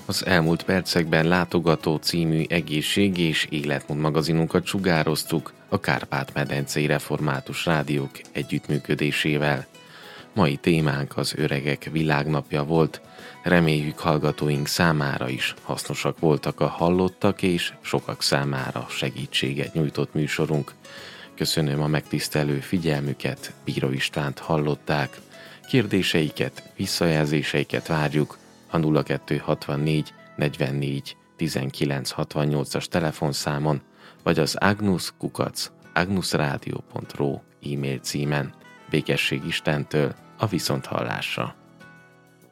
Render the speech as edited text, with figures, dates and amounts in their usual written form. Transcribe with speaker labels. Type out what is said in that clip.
Speaker 1: Az elmúlt percekben Látogató című egészség- és életmód magazinunkat sugároztuk a Kárpát-medencei Református Rádiók együttműködésével. Mai témánk az Öregek Világnapja volt, reméljük hallgatóink számára is hasznosak voltak a hallottak, és sokak számára segítséget nyújtott műsorunk. Köszönöm a megtisztelő figyelmüket, Bíró Istvánt hallották. Kérdéseiket, visszajelzéseiket várjuk a 0264 44 19 68-as telefonszámon, vagy az agnus@agnusradio.ru e-mail címen. Békesség Istentől, a viszonthallásra!